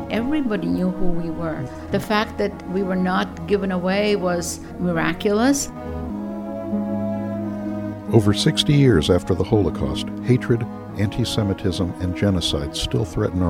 Everybody knew who we were. The fact that we were not given away was miraculous. Over 60 years after the Holocaust, hatred, anti-Semitism, and genocide still threaten our